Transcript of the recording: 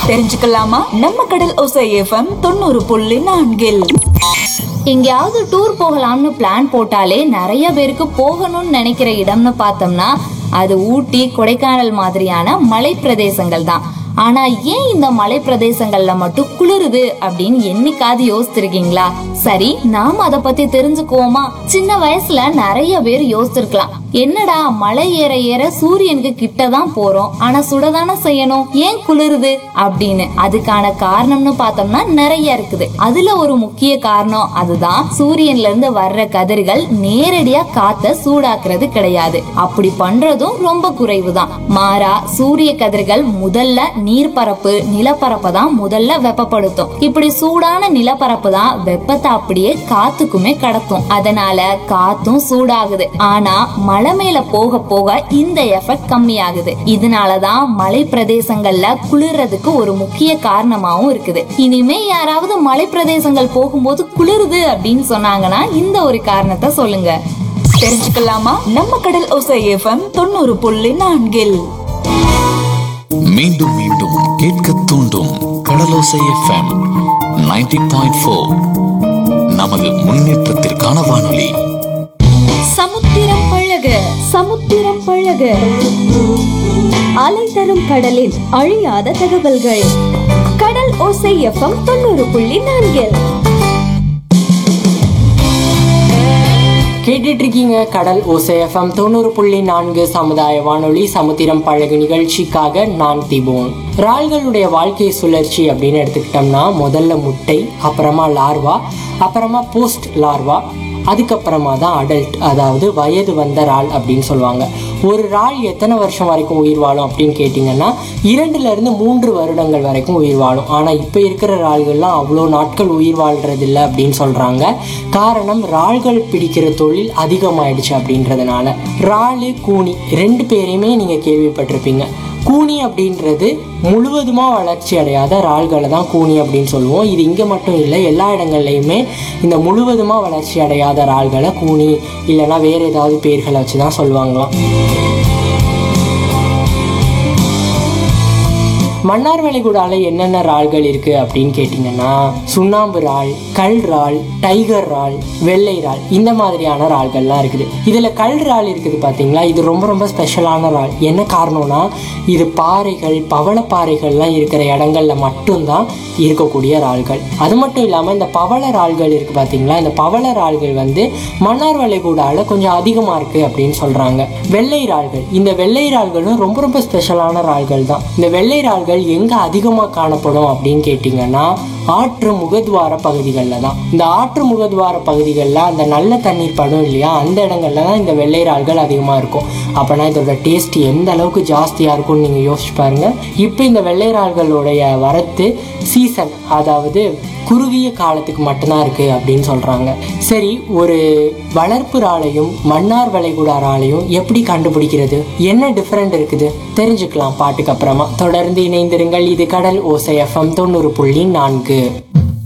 தெரிஞ்சுக்கலாமா? நம்ம கடல் ஓசை எஃப்எம் 90.4. எங்கேயாவது டூர் போகலாம்னு பிளான் போட்டாலே நிறைய பேருக்கு போகணும்னு நினைக்கிற இடம்னு பார்த்தோம்னா அது ஊட்டி, கொடைக்கானல் மாதிரியான மலை பிரதேசங்கள் தான். ஆனா ஏன் இந்த மலை பிரதேசங்கள்ல மட்டும் குளிருது அப்படின்னு என்னைக்காவது யோசிச்சிருக்கீங்களா? சரி, நாம அத பத்தி தெரிஞ்சுக்குவோமா? சின்ன வயசுல நிறைய பேர் யோசிச்சிருக்கலாம், என்னடா மலை ஏற ஏற சூரியனுக்கு கிட்டதான் போறோம், ஆனா சுடதானே செய்யணும், ஏன் குளிருது அப்படின்னு. அதுக்கான காரணம்னு பார்த்தோம்னா நிறைய இருக்குது. அதுல ஒரு முக்கிய காரணம் அதுதான் சூரியன்ல இருந்து வர்ற கதிர்கள் நேரடியா காத்த சூடாக்குறது கிடையாது. அப்படி பண்றதும் ரொம்ப குறைவுதான். மாறா சூரிய கதிர்கள் முதல்ல நீர்பரப்பு, நிலப்பரப்பை தான் முதல்ல வெப்பப்படுத்தும். இப்படி சூடான நிலப்பரப்பு தான் வெப்பத்தை அப்படியே காத்துக்குமே கடத்தும். அதனால காத்தும் சூடாகுது. ஆனா மலை மேல போக போக இந்த எஃபெக்ட் கம்மியாகுது. இதனாலதான் மலை பிரதேசங்கள்ல குளிர்றதுக்கு ஒரு முக்கிய காரணமாவும் இருக்குது. இனிமே யாராவது மலை பிரதேசங்கள் போகும்போது குளிருது அப்படின்னு சொன்னாங்கன்னா இந்த ஒரு காரணத்தை சொல்லுங்க. தெரிஞ்சுக்கலாமா? நம்ம கடல் ஓசை எஃப்எம் 90.4. மீண்டும் மீண்டும் கேட்க தூண்டும் கடலோசை எஃப்எம் 90.4. நமது முன்னேற்றத்திற்கான வானொலி. சமுத்திரம் பழக சமுத்திரம் பழக, அலை தரும் கடலில் அழியாத தகவல்கள். கடல் ஓசை எஃப்எம் 90.4. கேட்டுட்டு இருக்கீங்க கடல் ஓசை எஃப்எம் 90.4 சமுதாய வானொலி. சமுத்திரம் பழகு நிகழ்ச்சிக்காக நான் திபோன். இறால்களுடைய வாழ்க்கை சுழற்சி அப்படின்னு எடுத்துக்கிட்டோம்னா முதல்ல முட்டை, அப்புறமா லார்வா, அப்புறமா போஸ்ட் லார்வா, அதுக்கப்புறமா தான் அடல்ட், அதாவது வயது வந்த இறால் அப்படின்னு சொல்லுவாங்க. ஒரு இறால் எத்தனை வருஷம் வரைக்கும் உயிர் வாழும் அப்படின்னு கேட்டிங்கன்னா 2-3 வருடங்கள் வரைக்கும் உயிர் வாழும். ஆனால் இப்போ இருக்கிற இறால்கள்லாம் அவ்வளோ நாட்கள் உயிர் வாழ்றதில்லை அப்படின்னு சொல்கிறாங்க. காரணம் இறால்கள் பிடிக்கிற தொழில் அதிகமாயிடுச்சு அப்படின்றதுனால. இறால், கூனி 2 பேரையுமே நீங்கள் கேள்விப்பட்டிருப்பீங்க. கூனி அப்படின்றது முழுவதுமாக வளர்ச்சி அடையாத இறால்களை தான் கூனி அப்படின்னு சொல்லுவோம். இது இங்கே மட்டும் இல்லை, எல்லா இடங்கள்லையுமே இந்த முழுவதுமாக வளர்ச்சி அடையாத இறால்களை கூனி இல்லைன்னா வேறு ஏதாவது பேர்களை வச்சு தான் சொல்லுவாங்களாம். மன்னார் வளைகுடால என்னென்ன இறால்கள் இருக்கு அப்படின்னு கேட்டிங்கன்னா சுண்ணாம்பு இறால், கல் இறால், டைகர் இறால், வெள்ளை இறால், இந்த மாதிரியான இறால்கள்லாம் இருக்குது. இதில் கல் இறால் இருக்குது பார்த்தீங்களா, இது ரொம்ப ரொம்ப ஸ்பெஷலான இறால். என்ன காரணம்னா இது பாறைகள், பவளப்பாறைகள்லாம் இருக்கிற இடங்கள்ல மட்டும்தான் இருக்கக்கூடிய இறால்கள். அது மட்டும் இல்லாமல் இந்த பவள இறால்கள் இருக்குது பார்த்தீங்களா, இந்த பவள இறால்கள் மன்னார் வளைகுடால கொஞ்சம் அதிகமாக இருக்குது அப்படின்னு சொல்கிறாங்க. வெள்ளை இறால்கள், இந்த வெள்ளை இறால்களும் ரொம்ப ரொம்ப ஸ்பெஷலான இறால்கள் தான். இந்த வெள்ளை இறால்கள் எங்க அதிகமாக காணப்படும் அப்படின்னு கேட்டிங்கன்னா ஆற்று முகத்வார பகுதிகளில் தான். இந்த ஆற்று முகத்வார பகுதிகளில் அந்த நல்ல தண்ணீர் படும் இல்லையா, அந்த இடங்கள்ல தான் இந்த வெள்ளை இறால்கள் அதிகமாக இருக்கும். அப்போனா இதோட டேஸ்ட் எந்த அளவுக்கு ஜாஸ்தியாக இருக்கும்னு நீங்கள் யோசிச்சு பாருங்க. இப்போ இந்த வெள்ளை இறால்களுடைய வரத்து சீசன், அதாவது குறுகிய காலத்துக்கு மட்டும்தான் இருக்குது அப்படின்னு சொல்கிறாங்க. சரி, ஒரு வளர்ப்பு இறாலையும் மன்னார் வளைகுடா இறாலையும் எப்படி கண்டுபிடிக்கிறது, என்ன டிஃப்ரெண்ட் இருக்குது தெரிஞ்சுக்கலாம் பாட்டுக்கு அப்புறமா. தொடர்ந்து இணைந்திருங்கள். இது கடல் ஓசை எஃப்எம் 90.4.